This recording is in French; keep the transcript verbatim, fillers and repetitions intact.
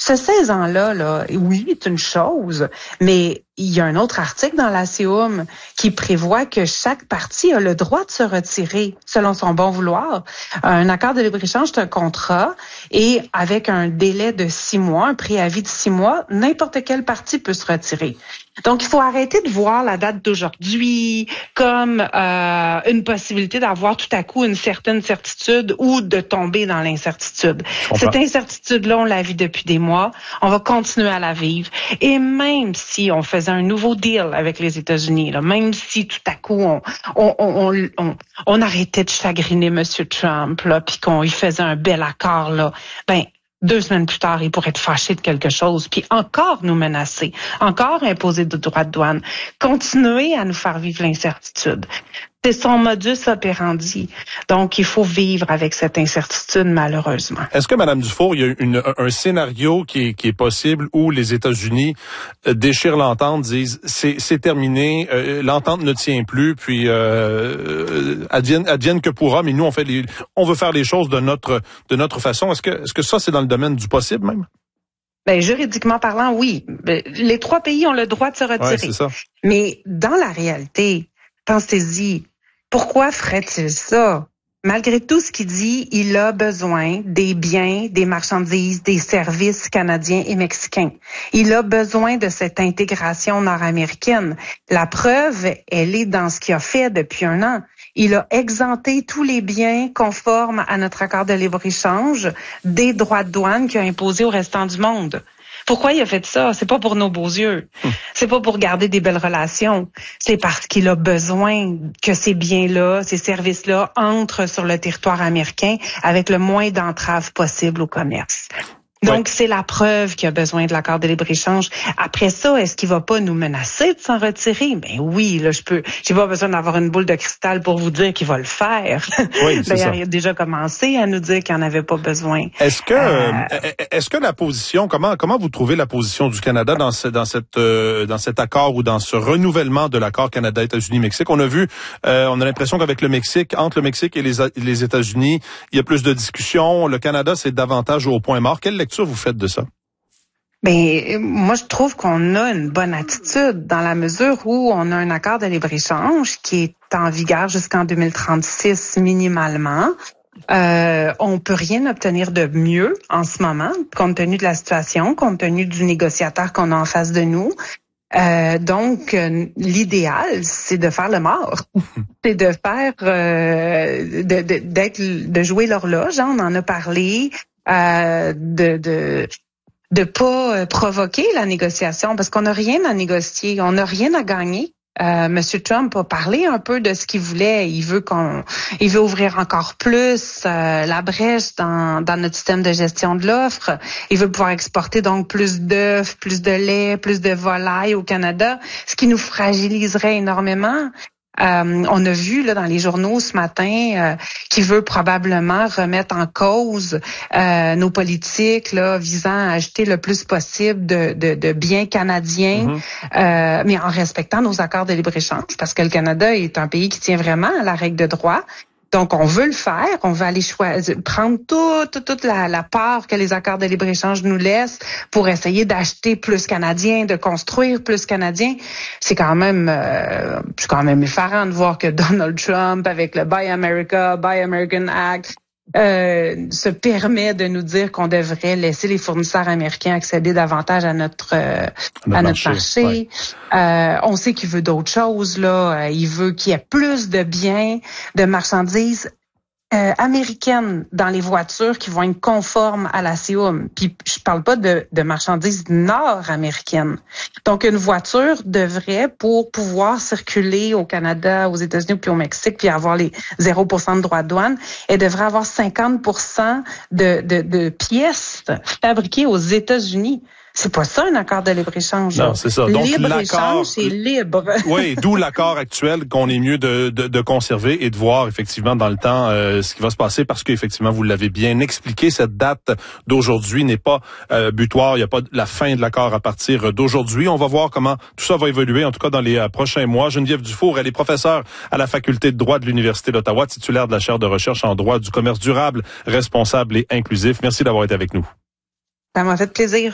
Ce seize ans-là, là, oui, c'est une chose, mais il y a un autre article dans la C O M qui prévoit que chaque partie a le droit de se retirer selon son bon vouloir. Un accord de libre-échange, c'est un contrat et avec un délai de six mois, un préavis de six mois, n'importe quelle partie peut se retirer. Donc, il faut arrêter de voir la date d'aujourd'hui comme euh, une possibilité d'avoir tout à coup une certaine certitude ou de tomber dans l'incertitude. Cette incertitude-là, on la vit depuis des mois. On va continuer à la vivre. Et même si on faisait un nouveau deal avec les États-Unis, là, même si tout à coup on on on on, on arrêtait de chagriner M. Trump, là, puis qu'on y faisait un bel accord, là, ben deux semaines plus tard, il pourrait être fâché de quelque chose, puis encore nous menacer, encore imposer des droits de douane, continuer à nous faire vivre l'incertitude. C'est son modus operandi. Donc, il faut vivre avec cette incertitude, malheureusement. Est-ce que, Mme Dufour, il y a une, un scénario qui est, qui est possible où les États-Unis déchirent l'entente, disent c'est, c'est terminé, euh, l'entente ne tient plus, puis euh, advienne, advienne que pourra, mais nous, on fait les, on veut faire les choses de notre, de notre façon. Est-ce que, est-ce que ça, c'est dans le domaine du possible même? Ben, juridiquement parlant, oui. Les trois pays ont le droit de se retirer. Ouais, c'est ça. Mais dans la réalité, pensez-y, pourquoi ferait-il ça? Malgré tout ce qu'il dit, il a besoin des biens, des marchandises, des services canadiens et mexicains. Il a besoin de cette intégration nord-américaine. La preuve, elle est dans ce qu'il a fait depuis un an. Il a exempté tous les biens conformes à notre accord de libre-échange des droits de douane qu'il a imposés au restant du monde. Pourquoi il a fait ça? C'est pas pour nos beaux yeux. Hum. C'est pas pour garder des belles relations. C'est parce qu'il a besoin que ces biens-là, ces services-là entrent sur le territoire américain avec le moins d'entraves possible au commerce. Donc, oui. C'est la preuve qu'il a besoin de l'accord de libre-échange. Après ça, est-ce qu'il va pas nous menacer de s'en retirer? Ben oui, là, je peux, j'ai pas besoin d'avoir une boule de cristal pour vous dire qu'il va le faire. Oui, c'est D'ailleurs, ça. il a déjà commencé à nous dire qu'il n'en avait pas besoin. Est-ce que, euh... est-ce que la position, comment, comment vous trouvez la position du Canada dans ce, dans cette, euh, dans cet accord ou dans ce renouvellement de l'accord Canada-États-Unis-Mexique? On a vu, euh, on a l'impression qu'avec le Mexique, entre le Mexique et les, les États-Unis, il y a plus de discussions. Le Canada, c'est davantage au point mort. Quelle lecture vous faites de ça? Ben, moi, je trouve qu'on a une bonne attitude dans la mesure où on a un accord de libre-échange qui est en vigueur jusqu'en deux mille trente-six minimalement. Euh, on peut rien obtenir de mieux en ce moment, compte tenu de la situation, compte tenu du négociateur qu'on a en face de nous. Euh, donc, euh, l'idéal, c'est de faire le mort. C'est de faire, euh, de, de, d'être, de jouer l'horloge, hein, on en a parlé. Euh, de de de pas provoquer la négociation parce qu'on n'a rien à négocier, on n'a rien à gagner. Euh, Monsieur Trump a parlé un peu de ce qu'il voulait. Il veut qu'on, il veut ouvrir encore plus euh, la brèche dans dans notre système de gestion de l'offre. Il veut pouvoir exporter donc plus d'œufs, plus de lait, plus de volailles au Canada, ce qui nous fragiliserait énormément. Euh, on a vu là dans les journaux ce matin euh, qu'il veut probablement remettre en cause euh, nos politiques là visant à acheter le plus possible de, de, de biens canadiens, mm-hmm. euh, mais en respectant nos accords de libre-échange, parce que le Canada est un pays qui tient vraiment à la règle de droit. Donc, on veut le faire, on veut aller choisir, prendre toute, toute la, la part que les accords de libre-échange nous laissent pour essayer d'acheter plus canadien, de construire plus canadien. C'est quand même, euh, c'est quand même effarant de voir que Donald Trump, avec le Buy America, Buy American Act, euh, se permet de nous dire qu'on devrait laisser les fournisseurs américains accéder davantage à notre euh, à notre marché. marché. Ouais. Euh, on sait qu'il veut d'autres choses là. Il veut qu'il y ait plus de biens, de marchandises euh, américaines dans les voitures qui vont être conformes à la C O M. Puis je parle pas de, de marchandises nord-américaines. Donc une voiture devrait, pour pouvoir circuler au Canada, aux États-Unis puis au Mexique, puis avoir les zéro pour cent de droits de douane, elle devrait avoir cinquante pour cent de, de, de pièces fabriquées aux États-Unis. C'est pas ça un accord de libre-échange. Non, c'est ça. Donc libre-échange, c'est libre. Oui, d'où l'accord actuel qu'on est mieux de, de, de conserver et de voir effectivement dans le temps euh, ce qui va se passer parce qu'effectivement, vous l'avez bien expliqué, cette date d'aujourd'hui n'est pas euh, butoir. Il n'y a pas la fin de l'accord à partir d'aujourd'hui. On va voir comment tout ça va évoluer, en tout cas dans les euh, prochains mois. Geneviève Dufour, elle est professeure à la Faculté de droit de l'Université d'Ottawa, titulaire de la chaire de recherche en droit du commerce durable, responsable et inclusif. Merci d'avoir été avec nous. Ça m'a fait plaisir.